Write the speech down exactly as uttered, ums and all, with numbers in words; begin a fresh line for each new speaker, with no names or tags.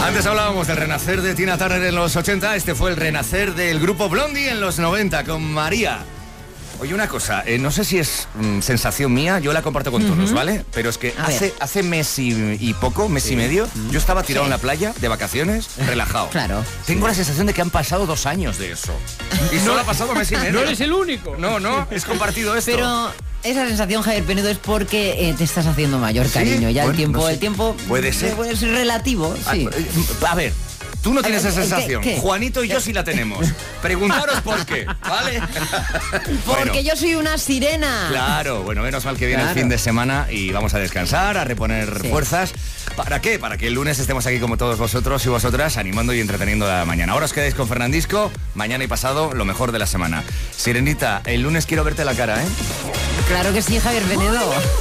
Antes hablábamos del renacer de Tina Turner en los ochenta, este fue el renacer del grupo Blondie en los noventa con María. Oye, una cosa, eh, no sé si es mm, sensación mía, yo la comparto con todos, uh-huh. ¿vale? Pero es que
A
hace,
ver.
hace mes y, y poco, mes sí. y medio, uh-huh. yo estaba tirado sí. en la playa, de vacaciones, relajado.
Claro.
Tengo sí. la sensación de que han pasado dos años de eso. Y solo ha pasado mes y medio.
No eres el único.
No, no, es compartido esto.
Pero esa sensación, Javier Penedo, es porque eh, te estás haciendo mayor, cariño. ¿Sí? Ya bueno, el tiempo, no sé. el tiempo
puede ser.
Puede ser relativo, sí.
A, a ver. Tú no tienes esa sensación.
¿Qué, qué?
Juanito y yo sí la tenemos. Preguntaros por qué, ¿vale?
Porque
bueno,
yo soy una sirena.
Claro, bueno, menos mal que viene claro. el fin de semana y vamos a descansar, a reponer sí. fuerzas. ¿Para qué? Para que el lunes estemos aquí como todos vosotros y vosotras, animando y entreteniendo la mañana. Ahora os quedáis con Fernandisco, mañana y pasado, lo mejor de la semana. Sirenita, el lunes quiero verte la cara, ¿eh?
Claro que sí, Javier Penedo.